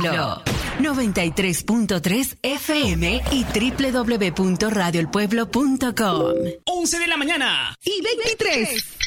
Pueblo. 93.3 FM y www.radioelpueblo.com. 11 de la mañana y 23.